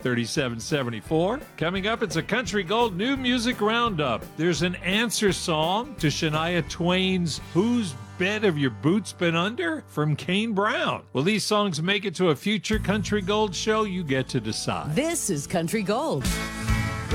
3774. Coming up, it's a Country Gold New Music Roundup. There's an answer song to Shania Twain's Whose Bed Have Your Boots Been Under from Kane Brown. Will these songs make it to a future Country Gold show? You get to decide. This is Country Gold.